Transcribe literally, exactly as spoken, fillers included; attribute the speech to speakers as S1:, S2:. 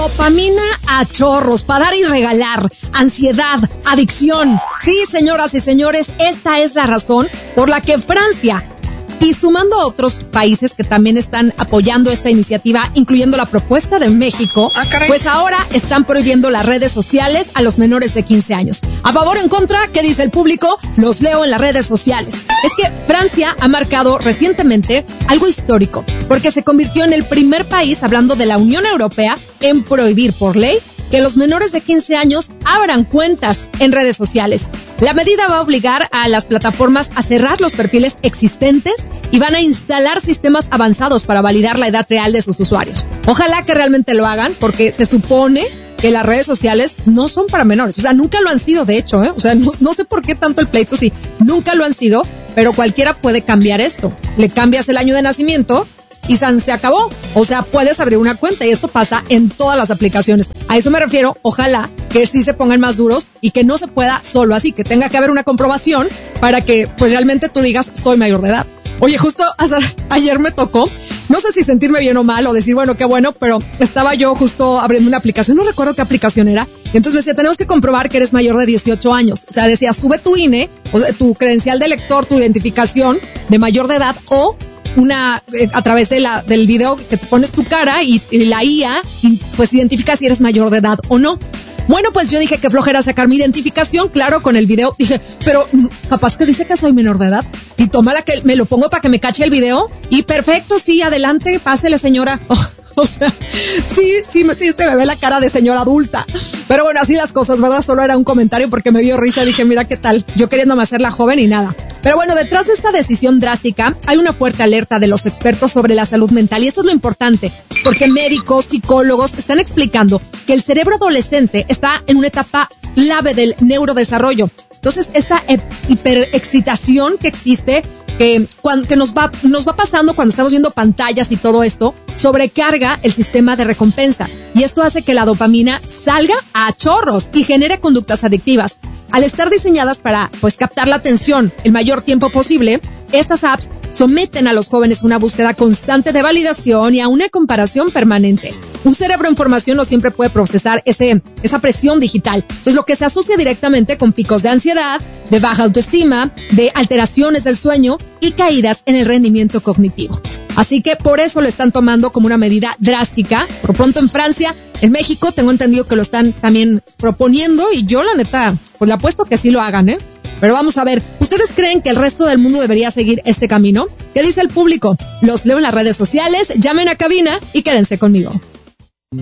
S1: Dopamina a chorros, para dar y regalar, ansiedad, adicción. Sí, señoras y señores, esta es la razón por la que Francia, y sumando a otros países que también están apoyando esta iniciativa, incluyendo la propuesta de México,
S2: ah,
S1: pues ahora están prohibiendo las redes sociales a los menores de quince años. ¿A favor o en contra? ¿Qué dice el público? Los leo en las redes sociales. Es que Francia ha marcado recientemente algo histórico, porque se convirtió en el primer país, hablando de la Unión Europea, en prohibir por ley que los menores de quince años abran cuentas en redes sociales. La medida va a obligar a las plataformas a cerrar los perfiles existentes y van a instalar sistemas avanzados para validar la edad real de sus usuarios. Ojalá que realmente lo hagan, porque se supone que las redes sociales no son para menores. O sea, nunca lo han sido, de hecho, ¿eh? O sea, no, no sé por qué tanto el pleito, sí, nunca lo han sido, pero cualquiera puede cambiar esto. Le cambias el año de nacimiento y san, se acabó. O sea, puedes abrir una cuenta y esto pasa en todas las aplicaciones. A eso me refiero, ojalá que sí se pongan más duros y que no se pueda solo así, que tenga que haber una comprobación para que pues realmente tú digas soy mayor de edad. Oye, justo ayer me tocó, no sé si sentirme bien o mal o decir, bueno, qué bueno, pero estaba yo justo abriendo una aplicación, no recuerdo qué aplicación era, y entonces me decía, tenemos que comprobar que eres mayor de dieciocho años. O sea, decía, sube tu I N E, o sea, tu credencial de lector, tu identificación de mayor de edad o una eh, a través de la del video que te pones tu cara y, y la I A y, pues identifica si eres mayor de edad o no. Bueno, pues yo dije que flojera sacar mi identificación, claro, con el video. Dije, pero capaz que dice que soy menor de edad. Y tómala que me lo pongo para que me cache el video. Y perfecto, sí, adelante, pásele, señora. Oh, o sea, sí, sí, sí, este me ve la cara de señora adulta. Pero bueno, así las cosas, ¿verdad? Solo era un comentario porque me dio risa. Dije, mira qué tal, yo queriéndome hacerla joven y nada. Pero bueno, detrás de esta decisión drástica hay una fuerte alerta de los expertos sobre la salud mental. Y eso es lo importante, porque médicos, psicólogos están explicando que el cerebro adolescente está en una etapa clave del neurodesarrollo. Entonces, esta hiperexcitación que existe, que, cuando, que nos va, nos va pasando cuando estamos viendo pantallas y todo esto, sobrecarga el sistema de recompensa. Y esto hace que la dopamina salga a chorros y genere conductas adictivas. Al estar diseñadas para, pues, captar la atención el mayor tiempo posible, estas apps someten a los jóvenes a una búsqueda constante de validación y a una comparación permanente. Un cerebro en formación no siempre puede procesar ese, esa presión digital. Entonces, lo que se asocia directamente con picos de ansiedad, de baja autoestima, de alteraciones del sueño y caídas en el rendimiento cognitivo. Así que por eso lo están tomando como una medida drástica. Por pronto en Francia, en México, tengo entendido que lo están también proponiendo y yo la neta, pues le apuesto que sí lo hagan, ¿eh? Pero vamos a ver, ¿ustedes creen que el resto del mundo debería seguir este camino? ¿Qué dice el público? Los leo en las redes sociales, llamen a cabina y quédense conmigo.